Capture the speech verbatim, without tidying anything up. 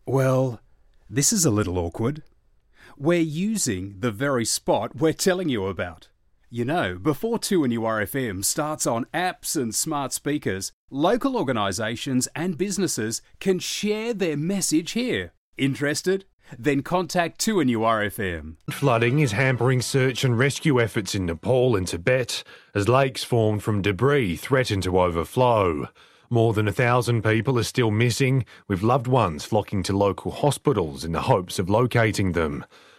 Well, this is a little awkward. We're using the very spot we're telling you about. You know, before two N U R F M starts on apps and smart speakers, local organisations and businesses can share their message here. Interested? Then contact two N U R F M. Flooding is hampering search and rescue efforts in Nepal and Tibet as lakes formed from debris threaten to overflow. More than a thousand people are still missing, with loved ones flocking to local hospitals in the hopes of locating them.